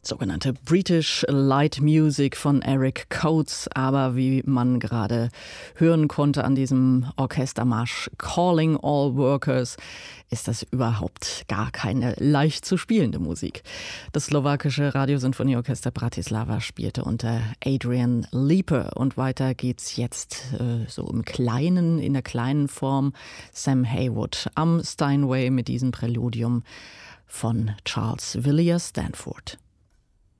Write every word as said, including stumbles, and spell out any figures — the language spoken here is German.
Sogenannte British Light Music von Eric Coates, aber wie man gerade hören konnte an diesem Orchestermarsch Calling All Workers, ist das überhaupt gar keine leicht zu spielende Musik. Das slowakische Radiosinfonieorchester Bratislava spielte unter Adrian Leeper und weiter geht's jetzt äh, so im Kleinen, in der kleinen Form Sam Haywood am Steinway mit diesem Präludium von Charles Villiers Stanford.